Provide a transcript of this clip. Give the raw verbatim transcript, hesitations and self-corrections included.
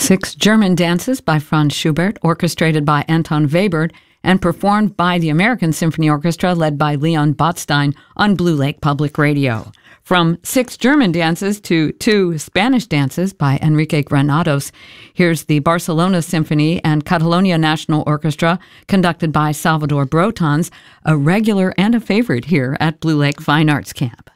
Six German dances by Franz Schubert, orchestrated by Anton Webern, and performed by the American Symphony Orchestra led by Leon Botstein on Blue Lake Public Radio. From six German dances to two Spanish dances by Enrique Granados, here's the Barcelona Symphony and Catalonia National Orchestra, conducted by Salvador Brotons, a regular and a favorite here at Blue Lake Fine Arts Camp.